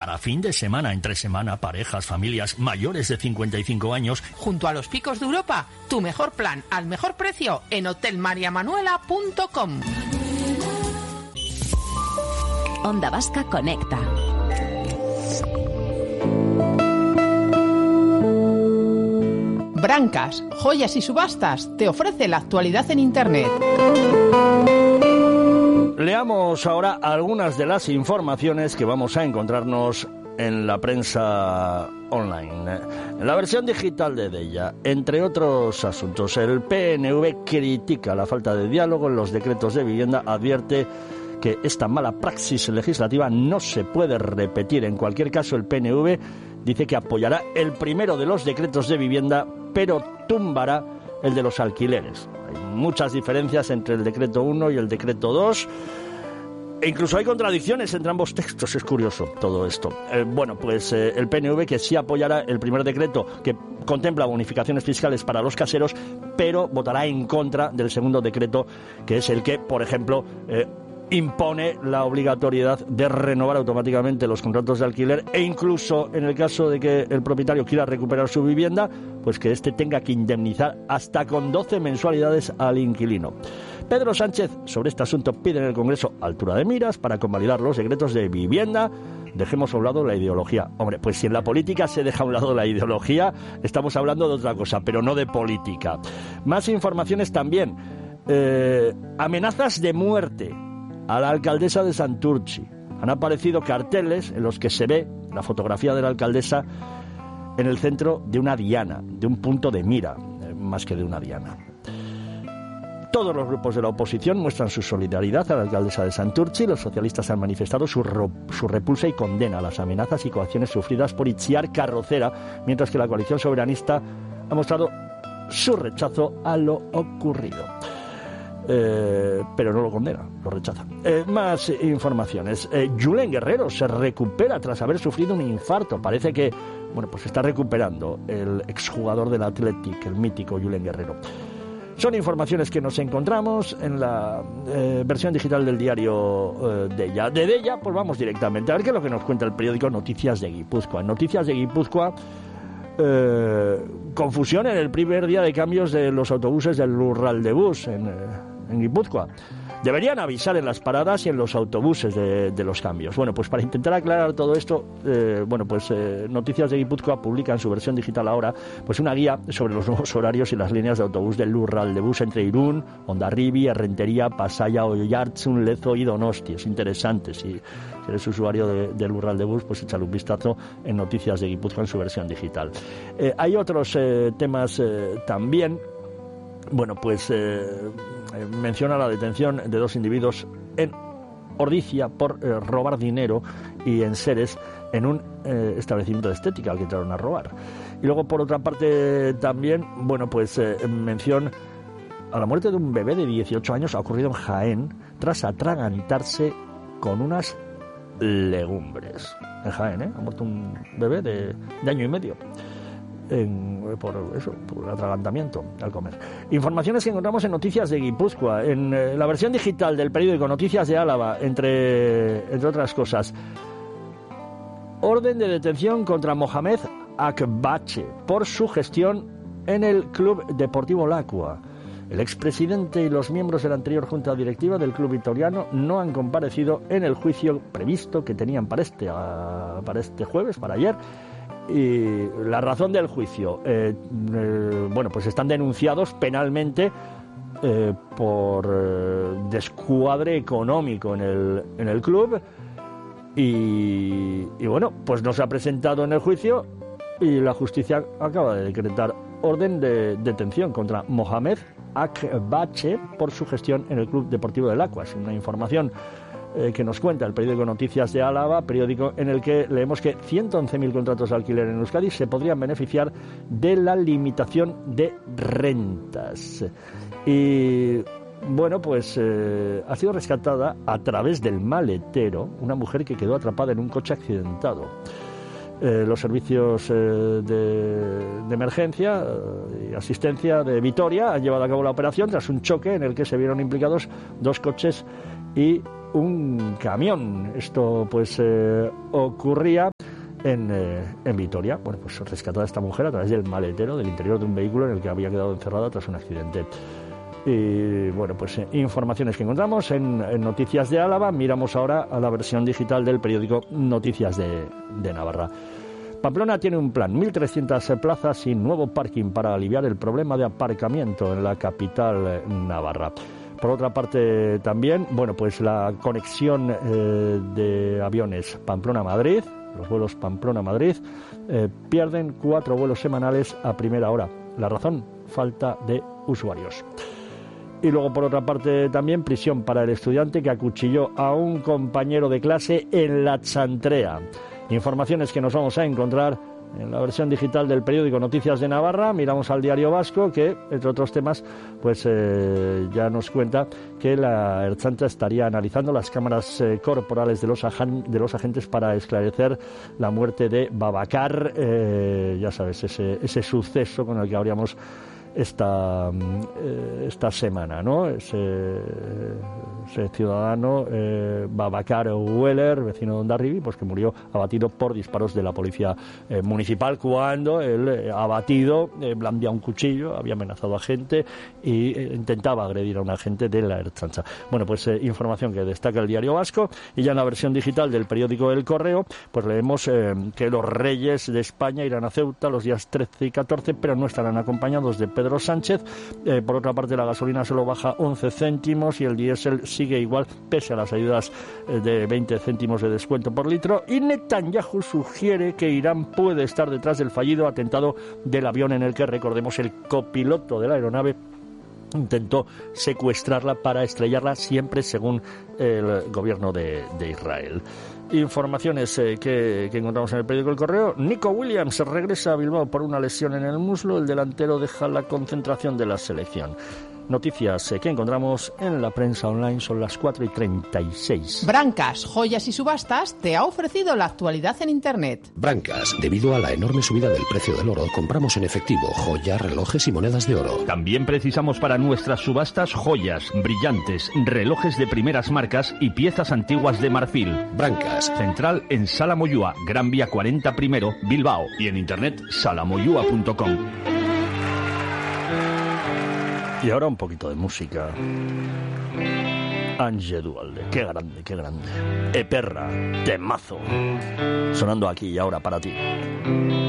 Para fin de semana, entre semana, parejas, familias mayores de 55 años. Junto a los Picos de Europa, tu mejor plan al mejor precio en hotelmariamanuela.com. Onda Vasca Conecta. Brancas, Joyas y Subastas te ofrece la actualidad en Internet. Leamos ahora algunas de las informaciones que vamos a encontrarnos en la prensa online. En la versión digital de Deia, entre otros asuntos, el PNV critica la falta de diálogo en los decretos de vivienda, advierte que esta mala praxis legislativa no se puede repetir. En cualquier caso, el PNV dice que apoyará el primero de los decretos de vivienda, pero tumbará el de los alquileres. Hay muchas diferencias entre el decreto 1 y el decreto 2. E incluso hay contradicciones entre ambos textos, es curioso todo esto. El PNV que sí apoyará el primer decreto que contempla bonificaciones fiscales para los caseros, pero votará en contra del segundo decreto, que es el que, por ejemplo, impone la obligatoriedad de renovar automáticamente los contratos de alquiler e incluso en el caso de que el propietario quiera recuperar su vivienda, pues que éste tenga que indemnizar hasta con 12 mensualidades al inquilino. Pedro Sánchez sobre este asunto pide en el Congreso altura de miras para convalidar los decretos de vivienda. Dejemos a un lado la ideología. Hombre, pues si en la política se deja a un lado la ideología, estamos hablando de otra cosa, pero no de política. Más informaciones también. Amenazas de muerte a la alcaldesa de Santurtzi. Han aparecido carteles en los que se ve la fotografía de la alcaldesa en el centro de una diana, de un punto de mira, más que de una diana. Todos los grupos de la oposición muestran su solidaridad a la alcaldesa de Santurtzi. Los socialistas han manifestado su repulsa y condena a las amenazas y coacciones sufridas por Itziar Carrocera, mientras que la coalición soberanista ha mostrado su rechazo a lo ocurrido. Pero no lo condena, lo rechaza. Más informaciones. Julen Guerrero se recupera tras haber sufrido un infarto. Parece que, pues está recuperando el exjugador del Athletic, el mítico Julen Guerrero. Son informaciones que nos encontramos en la versión digital del diario Deia. De Deia, pues vamos directamente a ver qué es lo que nos cuenta el periódico Noticias de Guipúzcoa. En Noticias de Guipúzcoa, confusión en el primer día de cambios de los autobuses del Lurraldebus en Guipúzcoa. Deberían avisar en las paradas y en los autobuses de los cambios. Bueno, pues para intentar aclarar todo esto, Noticias de Guipúzcoa publica en su versión digital ahora pues una guía sobre los nuevos horarios y las líneas de autobús del Lurraldebus entre Irún, Hondarribi, Errentería, Pasaia, Oiartzun, Lezo y Donosti. Es interesante, si eres usuario del Lurraldebus, pues échale un vistazo en Noticias de Guipúzcoa en su versión digital. Hay otros temas también. Menciona la detención de 2 individuos en Ordizia por robar dinero y enseres en un establecimiento de estética al que entraron a robar. Y luego, por otra parte, también, mención a la muerte de un bebé de 18 años ha ocurrido en Jaén tras atragantarse con unas legumbres. En Jaén, ha muerto un bebé de año y medio. Por atragantamiento al comer. Informaciones que encontramos en Noticias de Guipúzcoa, en la versión digital del periódico Noticias de Álava, entre otras cosas. Orden de detención contra Mohamed Akbache por su gestión en el Club Deportivo Lacua. El expresidente y los miembros de la anterior junta directiva del club vitoriano no han comparecido en el juicio previsto que tenían para este jueves, para ayer. Y la razón del juicio, están denunciados penalmente por descuadre económico en el club y no se ha presentado en el juicio y la justicia acaba de decretar orden de detención contra Mohamed Akbache por su gestión en el Club Deportivo del Lacua. Es una información que nos cuenta el periódico Noticias de Álava, periódico en el que leemos que 111.000 contratos de alquiler en Euskadi se podrían beneficiar de la limitación de rentas. Y ha sido rescatada a través del maletero una mujer que quedó atrapada en un coche accidentado. Los servicios de emergencia y asistencia de Vitoria han llevado a cabo la operación tras un choque en el que se vieron implicados 2 coches y un camión. Esto pues ocurría en Vitoria. Bueno, pues rescatada esta mujer a través del maletero del interior de un vehículo en el que había quedado encerrada tras un accidente. Y bueno, pues informaciones que encontramos en Noticias de Álava. Miramos ahora a la versión digital del periódico Noticias de Navarra. Pamplona tiene un plan, 1.300 plazas y nuevo parking para aliviar el problema de aparcamiento en la capital navarra. Por otra parte también, bueno, pues la conexión de aviones Pamplona-Madrid, los vuelos Pamplona-Madrid, pierden 4 vuelos semanales a primera hora. La razón, falta de usuarios. Y luego, por otra parte, también prisión para el estudiante que acuchilló a un compañero de clase en la Chantrea. Informaciones que nos vamos a encontrar en la versión digital del periódico Noticias de Navarra. Miramos al Diario Vasco, que, entre otros temas, pues ya nos cuenta que la Ertzaintza estaría analizando las cámaras corporales de los agentes para esclarecer la muerte de Babacar. Ya sabes, ese suceso con el que habríamos esta semana, ¿no? Ese ciudadano Babacar Weller, vecino de Hondarribia, pues que murió abatido por disparos de la policía municipal cuando el abatido blandía un cuchillo, había amenazado a gente y intentaba agredir a un agente de la Ertzaintza. Bueno, pues información que destaca el Diario Vasco. Y ya en la versión digital del periódico El Correo, pues leemos que los reyes de España irán a Ceuta los días 13 y 14, pero no estarán acompañados de Pedro Sánchez. Por otra parte, la gasolina solo baja 11 céntimos y el diésel sigue igual pese a las ayudas de 20 céntimos de descuento por litro. Y Netanyahu sugiere que Irán puede estar detrás del fallido atentado del avión en el que, recordemos, el copiloto de la aeronave intentó secuestrarla para estrellarla, siempre según el gobierno de Israel. Informaciones que encontramos en el periódico El Correo. Nico Williams regresa a Bilbao por una lesión en el muslo. El delantero deja la concentración de la selección. Noticias que encontramos en la prensa online. Son las 4:36. Brancas, Joyas y Subastas te ha ofrecido la actualidad en Internet. Brancas, debido a la enorme subida del precio del oro, compramos en efectivo joyas, relojes y monedas de oro. También precisamos para nuestras subastas joyas, brillantes, relojes de primeras marcas y piezas antiguas de marfil. Brancas. Central en Sala Moyúa, Gran Vía 40 primero, Bilbao. Y en internet salamoyua.com. Y ahora un poquito de música. Ange Dualde, qué grande, qué grande. Eperra, temazo. Sonando aquí y ahora para ti.